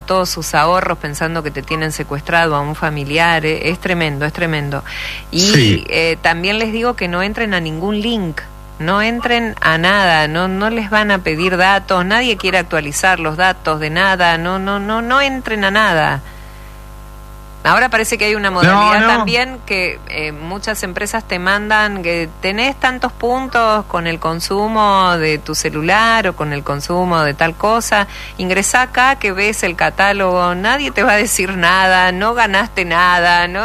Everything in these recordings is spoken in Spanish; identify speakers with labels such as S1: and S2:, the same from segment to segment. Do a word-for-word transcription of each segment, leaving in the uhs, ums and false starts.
S1: todos sus ahorros pensando que te tienen secuestrado a un familiar. Eh, es tremendo, es tremendo. Y sí. eh, también les digo que no entren a ningún link. No entren a nada, no no les van a pedir datos, nadie quiere actualizar los datos de nada, no no no no entren a nada. Ahora parece que hay una modalidad no, no. también que eh, muchas empresas te mandan que tenés tantos puntos con el consumo de tu celular o con el consumo de tal cosa, ingresá acá que ves el catálogo, nadie te va a decir nada, no ganaste nada, no,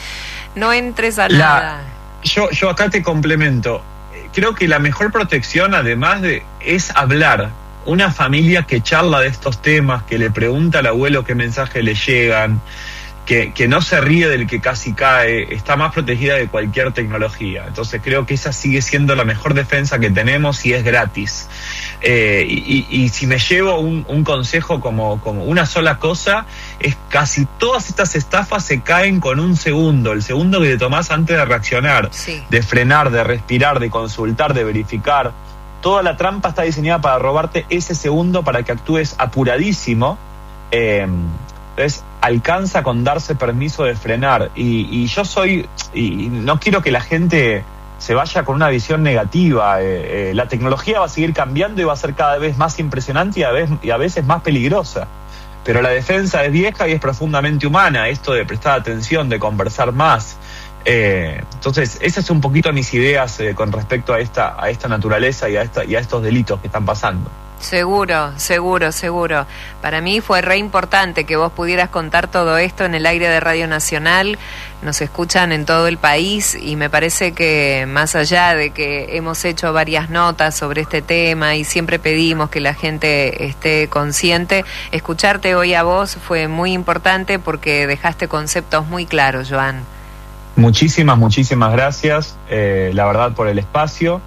S1: no entres a
S2: La,
S1: nada.
S2: Yo, yo acá te complemento. Creo que la mejor protección, además de, es hablar. Una familia que charla de estos temas, que le pregunta al abuelo qué mensajes le llegan, que, que no se ríe del que casi cae, está más protegida de cualquier tecnología. Entonces creo que esa sigue siendo la mejor defensa que tenemos y es gratis. Eh, y, y, y si me llevo un, un consejo como, como una sola cosa, es casi todas estas estafas se caen con un segundo, el segundo que te tomás antes de reaccionar,
S1: sí.
S2: de frenar, de respirar, de consultar, de verificar. Toda la trampa está diseñada para robarte ese segundo para que actúes apuradísimo. Eh, entonces alcanza con darse permiso de frenar. Y, y yo soy, y no quiero que la gente se vaya con una visión negativa. Eh, eh, la tecnología va a seguir cambiando y va a ser cada vez más impresionante y a veces, y a veces más peligrosa. Pero la defensa es vieja y es profundamente humana, esto de prestar atención, de conversar más. Eh, entonces, esas son un poquito mis ideas eh, con respecto a esta, a esta naturaleza y a, esta, y a estos delitos que están pasando.
S1: Seguro, seguro, seguro. Para mí fue re importante que vos pudieras contar todo esto en el aire de Radio Nacional. Nos escuchan en todo el país y me parece que más allá de que hemos hecho varias notas sobre este tema y siempre pedimos que la gente esté consciente, escucharte hoy a vos fue muy importante porque dejaste conceptos muy claros, Joan.
S2: Muchísimas, muchísimas gracias, eh, la verdad, por el espacio.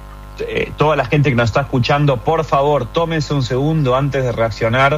S2: Eh, toda la gente que nos está escuchando, por favor, tómense un segundo antes de reaccionar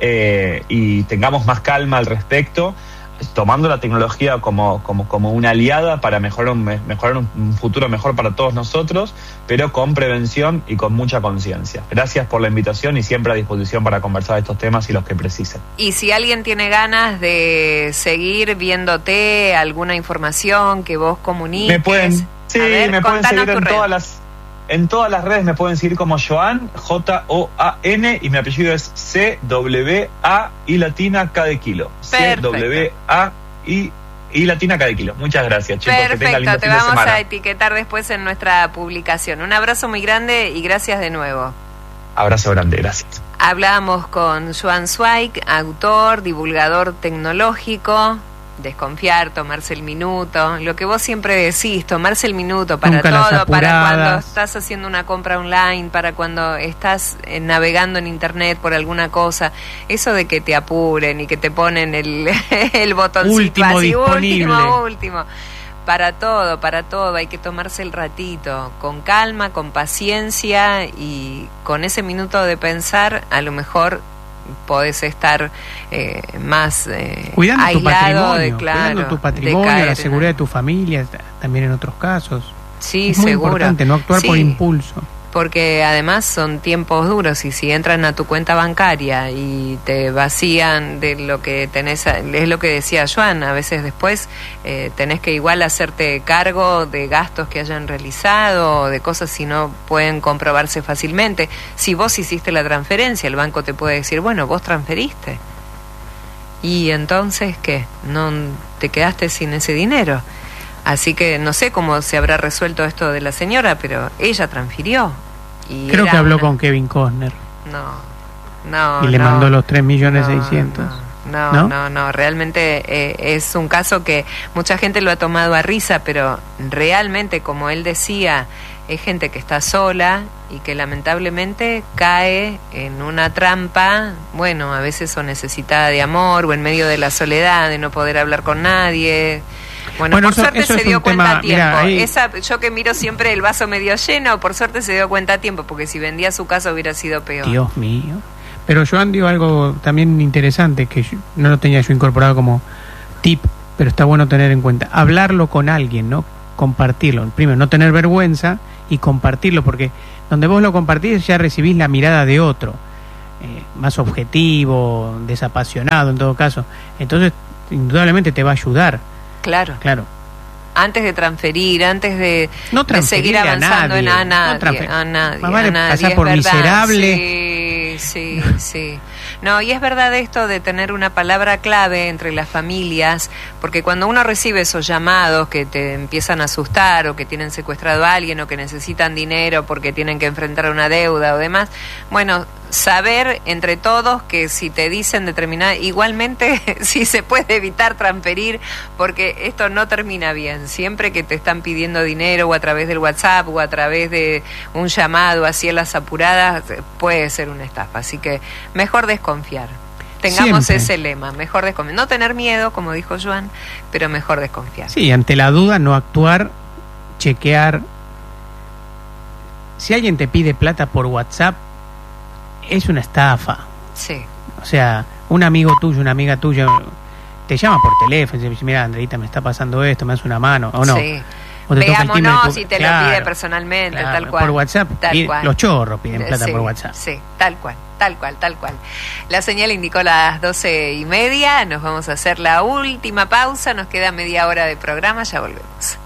S2: eh, y tengamos más calma al respecto, tomando la tecnología como, como, como una aliada para mejorar un, mejorar un futuro mejor para todos nosotros, pero con prevención y con mucha conciencia. Gracias por la invitación y siempre a disposición para conversar de estos temas y los que precisen.
S1: Y si alguien tiene ganas de seguir viéndote, alguna información que vos comuniques,
S2: me pueden, sí,
S1: ver,
S2: me pueden seguir en
S1: red.
S2: todas las En todas las redes me pueden seguir como Joan, J O A N, y mi apellido es C W A I latina K de kilo.
S1: Perfecto.
S2: C W A I y latina K de kilo. Muchas gracias, chicos.
S1: Perfecto,
S2: que tengan lindo
S1: te
S2: fin de
S1: vamos
S2: semana.
S1: a etiquetar después en nuestra publicación. Un abrazo muy grande y gracias de nuevo.
S2: Abrazo grande, gracias.
S1: Hablamos con Joan Zweig, autor, divulgador tecnológico. Desconfiar, tomarse el minuto, lo que vos siempre decís, tomarse el minuto para
S3: Nunca
S1: todo, para cuando estás haciendo una compra online, para cuando estás eh, navegando en internet por alguna cosa, eso de que te apuren y que te ponen el, el botoncito
S3: último
S1: así,
S3: disponible.
S1: último, último, para todo, para todo, hay que tomarse el ratito, con calma, con paciencia y con ese minuto de pensar, a lo mejor podés estar eh, más eh,
S3: cuidando
S1: aislado,
S3: tu patrimonio,
S1: de, claro,
S3: cuidando tu patrimonio, la seguridad de tu familia, también en otros casos.
S1: Sí,
S3: es muy
S1: seguro.
S3: importante no actuar
S1: sí,
S3: por impulso.
S1: Porque además son tiempos duros y si entran a tu cuenta bancaria y te vacían de lo que tenés, es lo que decía Joan, a veces después eh, tenés que igual hacerte cargo de gastos que hayan realizado, de cosas si no pueden comprobarse fácilmente. Si vos hiciste la transferencia, el banco te puede decir, bueno, vos transferiste. Y entonces, ¿qué? ¿No te quedaste sin ese dinero? Así que no sé cómo se habrá resuelto esto de la señora, pero ella transfirió. Y
S3: Creo que habló
S1: una...
S3: con Kevin Costner.
S1: No, no.
S3: Y le
S1: no,
S3: mandó los tres millones seiscientos.
S1: No, no, no, no, no. Realmente eh, es un caso que mucha gente lo ha tomado a risa, pero realmente, como él decía, es gente que está sola y que lamentablemente cae en una trampa, bueno, a veces o necesitada de amor o en medio de la soledad, de no poder hablar con nadie. Bueno,
S3: bueno,
S1: por
S3: eso,
S1: suerte
S3: eso
S1: se dio cuenta
S3: tema,
S1: a tiempo.
S3: Mirá, ahí...
S1: Esa, yo que miro siempre el vaso medio lleno, por suerte se dio cuenta a tiempo, porque si vendía su casa hubiera sido peor.
S3: Dios mío. Pero Joan dio algo también interesante, que yo, no lo tenía yo incorporado como tip, pero está bueno tener en cuenta. Hablarlo con alguien, ¿no? Compartirlo. Primero, no tener vergüenza y compartirlo, porque donde vos lo compartís ya recibís la mirada de otro. eh, más objetivo, desapasionado en todo caso. Entonces, indudablemente te va a ayudar.
S1: Claro.
S3: Claro.
S1: Antes de transferir, antes de,
S3: no
S1: de seguir avanzando
S3: a nadie,
S1: en a nadie,
S3: no
S1: a nadie,
S3: más vale
S1: a nadie,
S3: pasar
S1: es
S3: por
S1: verdad.
S3: miserable.
S1: Sí, sí, sí. No, y es verdad esto de tener una palabra clave entre las familias, porque cuando uno recibe esos llamados que te empiezan a asustar, o que tienen secuestrado a alguien, o que necesitan dinero porque tienen que enfrentar una deuda o demás, bueno, saber entre todos que si te dicen determinada, igualmente si se puede evitar transferir, porque esto no termina bien. Siempre que te están pidiendo dinero, o a través del WhatsApp, o a través de un llamado así a las apuradas, puede ser una estafa. Así que mejor desconfiar. Tengamos
S3: Siempre.
S1: ese lema, mejor desconfiar. No tener miedo, como dijo Joan, pero mejor desconfiar.
S3: Sí, ante la duda no actuar, chequear. Si alguien te pide plata por WhatsApp, es una estafa.
S1: Sí.
S3: O sea, un amigo tuyo, una amiga tuya te llama por teléfono y dice, mira, Andreita, me está pasando esto, me das una mano, o no.
S1: Sí.
S3: O te toca el timbre
S1: Veámonos
S3: tu...
S1: si te
S3: claro,
S1: lo pide personalmente,
S3: claro,
S1: tal cual.
S3: Por WhatsApp,
S1: tal
S3: y
S1: cual.
S3: Los chorros piden plata
S1: sí,
S3: por WhatsApp.
S1: Sí, tal cual, tal cual, tal cual. La señal indicó las doce y media, nos vamos a hacer la última pausa, nos queda media hora de programa, ya volvemos.